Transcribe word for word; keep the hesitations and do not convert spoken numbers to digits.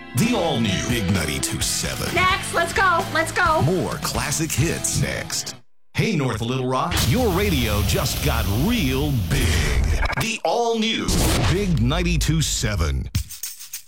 The all-new Big ninety-two point seven. Next, let's go, let's go. More classic hits next. Hey, North Little Rock, your radio just got real big. The all-new Big ninety-two point seven.